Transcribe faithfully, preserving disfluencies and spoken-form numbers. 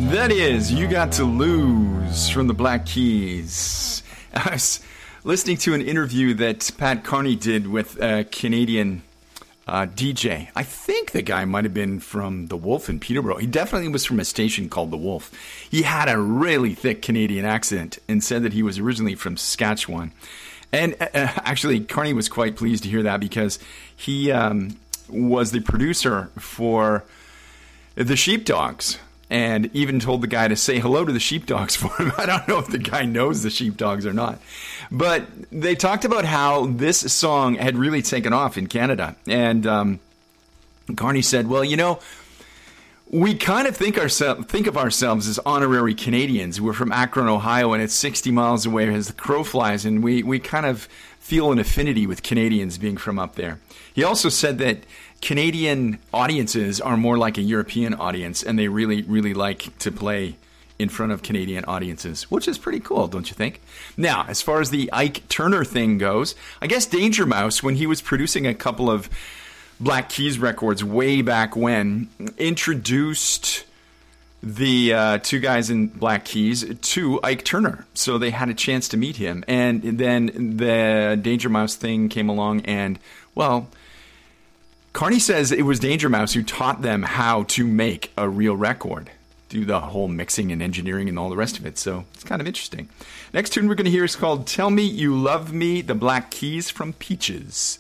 That is You Got to Lose from the Black Keys. I was listening to an interview that Pat Carney did with a Canadian uh, D J. I think the guy might have been from The Wolf in Peterborough. He definitely was from a station called The Wolf. He had a really thick Canadian accent and said that he was originally from Saskatchewan. And uh, actually, Carney was quite pleased to hear that because he um, was the producer for the Sheepdogs. And even told the guy to say hello to the Sheepdogs for him. I don't know if the guy knows the Sheepdogs or not. But they talked about how this song had really taken off in Canada. And um, Carney said, well, you know, we kind of think, ourse- think of ourselves as honorary Canadians. We're from Akron, Ohio, and it's sixty miles away as the crow flies. And we, we kind of feel an affinity with Canadians being from up there. He also said that Canadian audiences are more like a European audience, and they really, really like to play in front of Canadian audiences, which is pretty cool, don't you think? Now, as far as the Ike Turner thing goes, I guess Danger Mouse, when he was producing a couple of Black Keys records way back when, introduced the uh, two guys in Black Keys to Ike Turner. So they had a chance to meet him. And then the Danger Mouse thing came along, and, well, Carney says it was Danger Mouse who taught them how to make a real record, do the whole mixing and engineering and all the rest of it. So it's kind of interesting. Next tune we're going to hear is called Tell Me You Love Me, the Black Keys from Peaches.